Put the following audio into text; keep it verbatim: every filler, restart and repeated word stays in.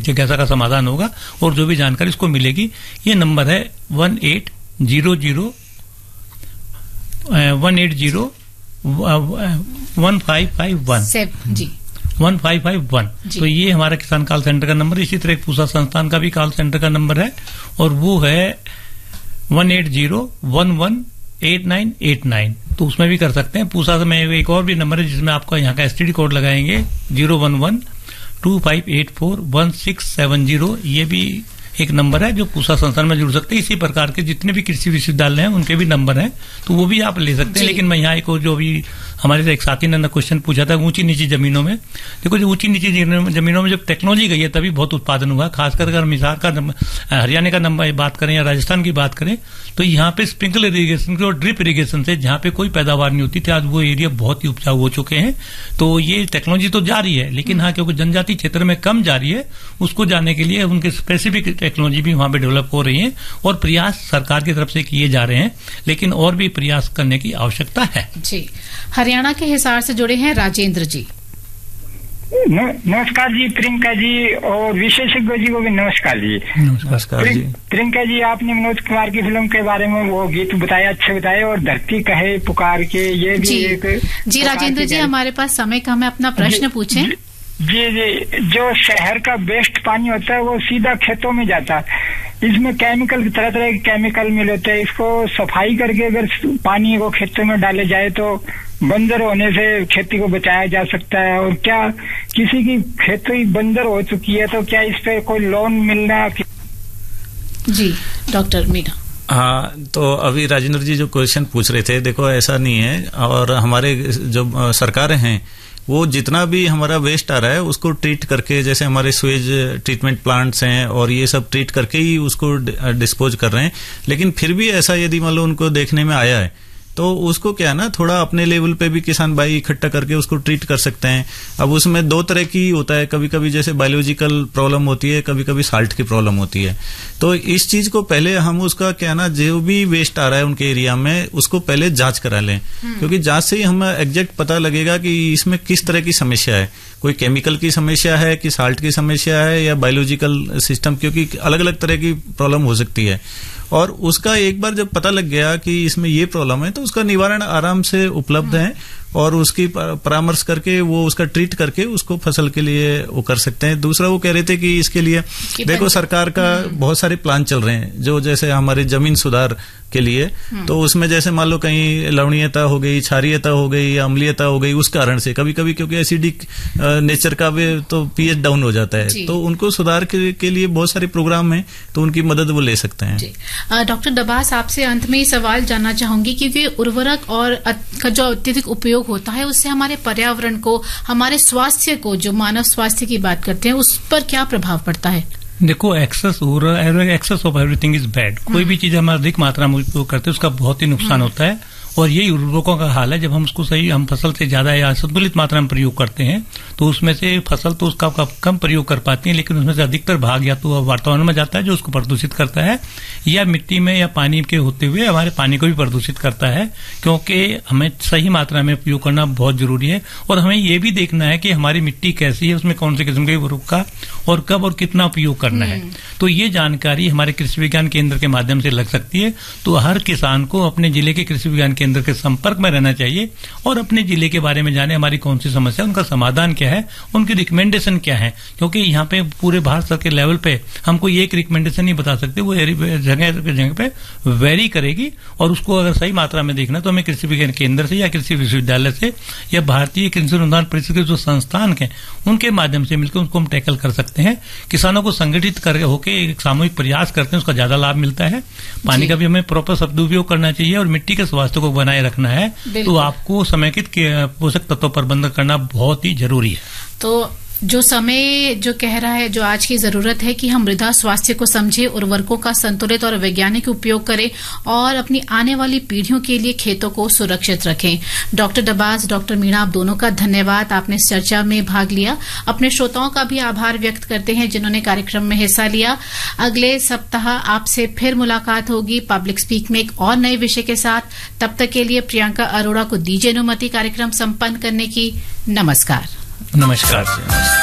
जिज्ञासा का समाधान होगा और जो भी जानकारी उसको मिलेगी। ये नंबर है one eight zero zero one eight zero one five five one जी वन फाइव फाइव वन। तो ये हमारा किसान कॉल सेंटर का नंबर। इसी तरह पूसा संस्थान का भी कॉल सेंटर का नंबर है और वो है one eight zero one one eight nine eight nine. तो उसमें भी कर सकते हैं। पूसा में एक और भी नंबर है जिसमें आपका यहाँ का एसटीडी कोड लगाएंगे zero one one two five eight four one six seven zero. ये भी एक नंबर है जो पूसा संस्थान में जुड़ सकते हैं। इसी प्रकार के जितने भी कृषि विश्वविद्यालय हैं उनके भी नंबर हैं, तो वो भी आप ले सकते हैं। लेकिन मैं यहाँ एक जो भी हमारे एक साथी ने क्वेश्चन पूछा था ऊंची नीची जमीनों में, देखो जो ऊंची नीची जमीनों में जब टेक्नोलॉजी गई है तभी बहुत उत्पादन हुआ। खासकर अगर हम हिसार का हरियाणा का नंबर बात करें या राजस्थान की बात करें तो यहाँ पे स्प्रिंकलर इरीगेशन और ड्रिप इरीगेशन से जहाँ पे कोई पैदावार नहीं होती थी आज वो एरिया बहुत ही उपजाऊ हो चुके हैं। तो ये टेक्नोलॉजी तो जारी है, लेकिन हाँ क्योंकि जनजातीय क्षेत्र में कम जारी है उसको जाने के लिए उनके स्पेसिफिक टेक्नोलॉजी भी वहां पे डेवलप हो रही है और प्रयास सरकार की तरफ से किए जा रहे हैं, लेकिन और भी प्रयास करने की आवश्यकता है। जी हरियाणा के हिसार से जुड़े हैं राजेंद्र जी। नमस्कार जी प्रियंका जी और विशेषज्ञ जी को भी नमस्कार जी। नमस्कार जी। प्रियंका जी आपने मनोज कुमार की फिल्म के बारे में वो गीत बताया, अच्छे बताए, और धरती कहे पुकार के ये भी जी, एक जी राजेंद्र जी हमारे पास समय कम है, अपना प्रश्न पूछें। जी जी जो शहर का वेस्ट पानी होता है वो सीधा खेतों में जाता है। इसमें केमिकल तरह तरह के केमिकल मिले होते हैं। इसको सफाई करके अगर पानी को खेतों में डाले जाए तो बंजर होने से खेती को बचाया जा सकता है। और क्या किसी की खेती बंजर हो चुकी है तो क्या इस पे कोई लोन मिलना? जी डॉक्टर मीना। हाँ, तो अभी राजेंद्र जी जो क्वेश्चन पूछ रहे थे, देखो ऐसा नहीं है। और हमारे जो सरकारें हैं वो जितना भी हमारा वेस्ट आ रहा है उसको ट्रीट करके, जैसे हमारे स्वेज ट्रीटमेंट प्लांट्स हैं और ये सब ट्रीट करके ही उसको डिस्पोज कर रहे हैं। लेकिन फिर भी ऐसा यदि मान लो उनको देखने में आया है तो उसको क्या ना थोड़ा अपने लेवल पे भी किसान भाई इकट्ठा करके उसको ट्रीट कर सकते हैं। अब उसमें दो तरह की होता है, कभी कभी जैसे बायोलॉजिकल प्रॉब्लम होती है, कभी कभी साल्ट की प्रॉब्लम होती है। तो इस चीज को पहले हम उसका क्या ना जो भी वेस्ट आ रहा है उनके एरिया में उसको पहले जांच करा लें, क्योंकि जांच से ही हमें एग्जैक्ट पता लगेगा कि इसमें किस तरह की समस्या है, कोई केमिकल की समस्या है कि साल्ट की समस्या है या बायोलॉजिकल सिस्टम, क्योंकि अलग अलग तरह की प्रॉब्लम हो सकती है। और उसका एक बार जब पता लग गया कि इसमें ये प्रॉब्लम है तो उसका निवारण आराम से उपलब्ध है और उसकी परामर्श करके वो उसका ट्रीट करके उसको फसल के लिए वो कर सकते हैं। दूसरा वो कह रहे थे कि इसके लिए देखो सरकार का बहुत सारे प्लान चल रहे हैं जो जैसे हमारे जमीन सुधार के लिए, तो उसमें जैसे मान लो कहीं लवणीयता हो गई, क्षारीयता हो गई या अम्लीयता हो गई, उस कारण से कभी कभी क्योंकि एसिडिक नेचर का भी तो पीएच डाउन हो जाता है, तो उनको सुधार के, के लिए बहुत सारे प्रोग्राम हैं, तो उनकी मदद वो ले सकते हैं। डॉक्टर डबास आपसे अंत में ये सवाल जानना चाहूंगी क्योंकि उर्वरक और का जो अत्यधिक उपयोग होता है उससे हमारे पर्यावरण को, हमारे स्वास्थ्य को, जो मानव स्वास्थ्य की बात करते हैं उस पर क्या प्रभाव पड़ता है? देखो access access of everything is bad. कोई भी चीज हम अधिक मात्रा में उपयोग करते हैं उसका बहुत ही नुकसान होता है और यही उर्वरकों का हाल है। जब हम उसको सही हम फसल से ज्यादा या संतुलित मात्रा में प्रयोग करते हैं तो उसमें से फसल तो उसका कम प्रयोग कर पाती है, लेकिन उसमें से अधिकतर भाग या तो वातावरण में जाता है जो उसको प्रदूषित करता है, या मिट्टी में या पानी के होते हुए हमारे पानी को भी प्रदूषित करता है। क्योंकि हमें सही मात्रा में उपयोग करना बहुत जरूरी है और हमें ये भी देखना है कि हमारी मिट्टी कैसी है, उसमें कौन से किस्म के उर्वरक का और कब और कितना उपयोग करना है। तो ये जानकारी हमारे कृषि विज्ञान केंद्र के माध्यम से लग सकती है। तो हर किसान को अपने जिले के कृषि विज्ञान केंद्र के संपर्क में रहना चाहिए और अपने जिले के बारे में जाने हमारी कौन सी समस्या, उनका समाधान क्या है, उनकी रिकमेंडेशन क्या है। क्योंकि यहाँ पे पूरे भारत के लेवल पे हम कोई एक रिकमेंडेशन नहीं बता सकते, वो जगह जगह पे वेरी करेगी और उसको अगर सही मात्रा में देखना तो हमें कृषि विज्ञान केंद्र से या कृषि विश्वविद्यालय से या भारतीय कृषि अनुसंधान परिषद के जो संस्थान के उनके माध्यम से मिलकर उसको हम टैकल कर सकते हैं। किसानों को संगठित कर होकर एक सामूहिक प्रयास करते हैं, उसका ज्यादा लाभ मिलता है। पानी का भी हमें प्रॉपर सदुपयोग करना चाहिए और मिट्टी के स्वास्थ्य को बनाए रखना है, तो आपको समेकित पोषक तत्व प्रबंधन करना बहुत ही जरूरी है। तो जो समय जो कह रहा है, जो आज की जरूरत है कि हम मृदा स्वास्थ्य को समझे, उर्वरकों का संतुलित और वैज्ञानिक उपयोग करें और अपनी आने वाली पीढ़ियों के लिए खेतों को सुरक्षित रखें। डॉक्टर डबास, डॉक्टर मीणा, आप दोनों का धन्यवाद, आपने इस चर्चा में भाग लिया। अपने श्रोताओं का भी आभार व्यक्त करते हैं जिन्होंने कार्यक्रम में हिस्सा लिया। अगले सप्ताह आपसे फिर मुलाकात होगी पब्लिक स्पीक में एक और नए विषय के साथ। तब तक के लिए प्रियंका अरोड़ा को दीजिए अनुमति कार्यक्रम संपन्न करने की। नमस्कार। नमस्कार।